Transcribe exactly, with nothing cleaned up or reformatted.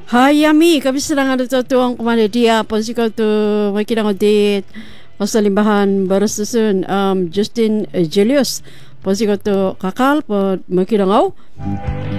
Hai Yami, kami sedang ada tuang kemana dia pun si kau tu makin nak update pasal limbahan baru susun um, Justin uh, Julius pun si kau tu kakal pun makin nak